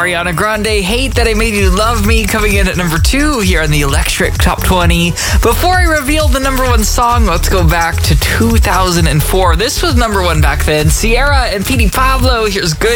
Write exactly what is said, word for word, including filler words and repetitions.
Ariana Grande, Hate That I Made You Love Me, coming in at number two here on the Electric Top twenty. Before I reveal the number one song, let's go back to two thousand four. This was number one back then. Sierra and Petey Pablo, here's Good.